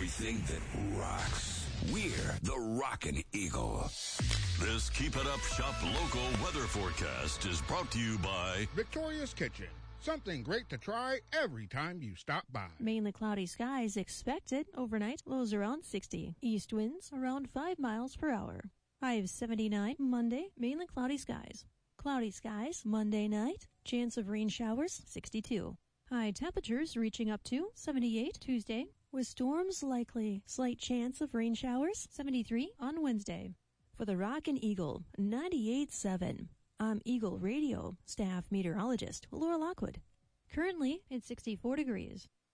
everything that rocks. We're the Rockin' Eagle. This Keep It Up Shop local weather forecast is brought to you by Victoria's Kitchen. Something great to try every time you stop by. Mainly cloudy skies expected overnight. Lows around 60. East winds around 5 miles per hour. High of 79 Monday. Mainly cloudy skies. Cloudy skies Monday night. Chance of rain showers 62. High temperatures reaching up to 78 Tuesday. With storms likely. Slight chance of rain showers 73 on Wednesday. For the Rockin' Eagle 98.7. I'm Eagle Radio staff meteorologist Laura Lockwood. Currently, it's 64 degrees.